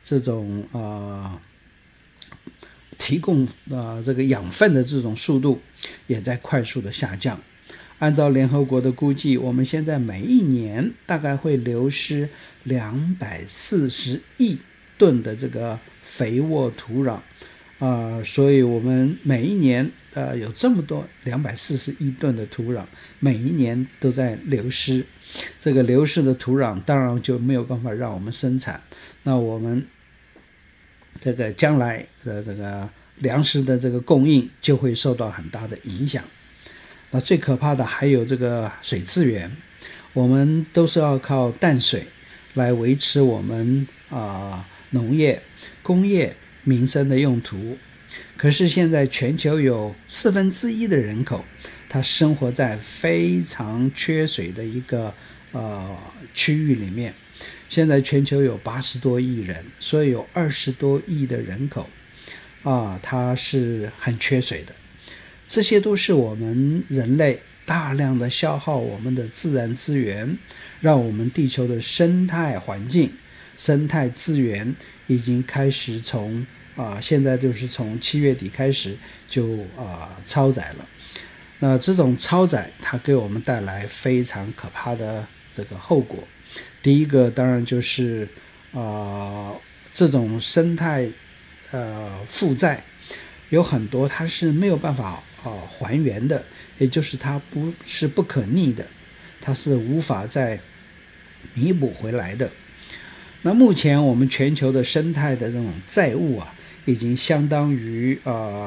这种提供这个养分的这种速度也在快速的下降。按照联合国的估计，我们现在每一年大概会流失240亿吨的这个肥沃土壤，所以我们每一年有这么多240亿吨的土壤，每一年都在流失。这个流失的土壤当然就没有办法让我们生产，那我们这个将来的这个粮食的这个供应就会受到很大的影响。那最可怕的还有这个水资源，我们都是要靠淡水来维持我们农业、工业、民生的用途。可是现在全球有1/4的人口，他生活在非常缺水的一个区域里面。现在全球有80多亿人，所以有20多亿的人口它是很缺水的。这些都是我们人类大量的消耗我们的自然资源，让我们地球的生态环境、生态资源已经开始从现在就是从7月底开始就超载了。那这种超载它给我们带来非常可怕的这个后果。第一个当然就是这种生态负债有很多它是没有办法还原的，也就是它不是不可逆的，它是无法再弥补回来的。那目前我们全球的生态的这种债务已经相当于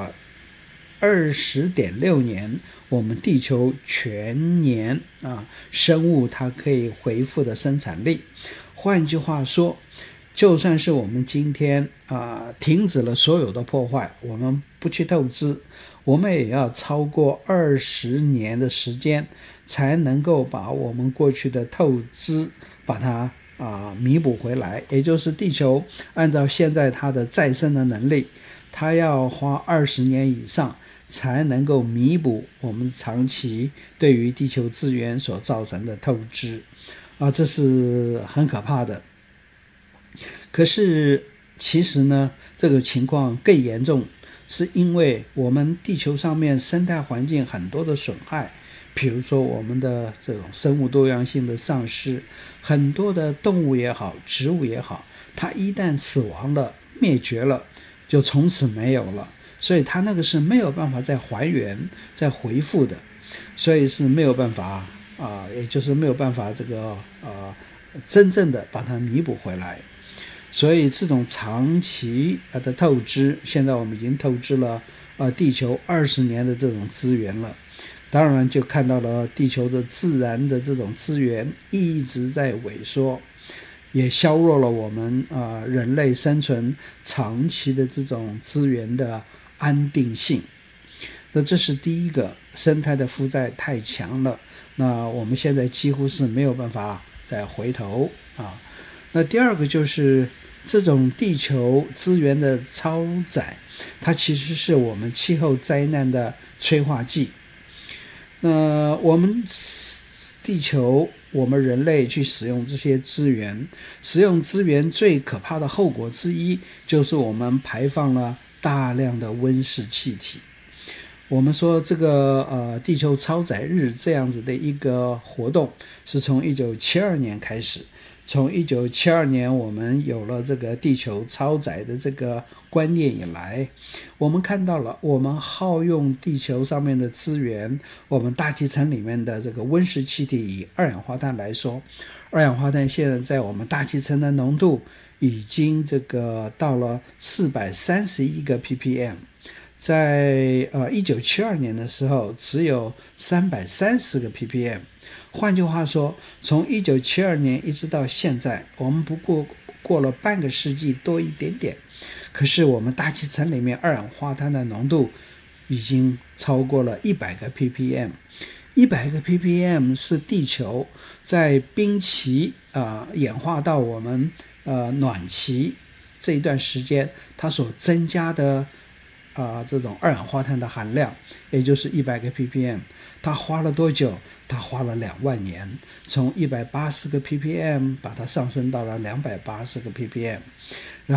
20.6年我们地球全年生物它可以恢复的生产力。换句话说，就算是我们今天停止了所有的破坏，我们不去透支，我们也要超过20年的时间才能够把我们过去的透支把它弥补回来。也就是地球按照现在它的再生的能力，它要花20年以上才能够弥补我们长期对于地球资源所造成的透支这是很可怕的。可是其实呢，这个情况更严重，是因为我们地球上面生态环境很多的损害，比如说我们的这种生物多样性的丧失，很多的动物也好，植物也好，它一旦死亡了、灭绝了，就从此没有了，所以它那个是没有办法再还原、再恢复的，所以是没有办法也就是没有办法这个真正的把它弥补回来。所以这种长期的透支，现在我们已经透支了地球20年的这种资源了。当然就看到了地球的自然的这种资源一直在萎缩，也削弱了我们人类生存长期的这种资源的安定性。那这是第一个，生态的负债太强了，那我们现在几乎是没有办法再回头那第二个就是这种地球资源的超载，它其实是我们气候灾难的催化剂。那我们地球，我们人类去使用这些资源，使用资源最可怕的后果之一，就是我们排放了大量的温室气体。我们说这个地球超载日这样子的一个活动，是从1972年开始。从1972年我们有了这个地球超载的这个观念以来，我们看到了我们耗用地球上面的资源，我们大气层里面的这个温室气体，以二氧化碳来说，二氧化碳现在在我们大气层的浓度已经这个到了431个 ppm， 在1972年的时候只有330个 ppm。换句话说，从1972年一直到现在，我们不过了半个世纪多一点点，可是我们大气层里面二氧化碳的浓度已经超过了100个 ppm。 100个 ppm 是地球在冰期演化到我们暖期这一段时间它所增加的这种二氧化碳的含量，也就是100个 ppm。 它花了多久？它花了2万年，从180个 ppm 把它上升到了280个 ppm。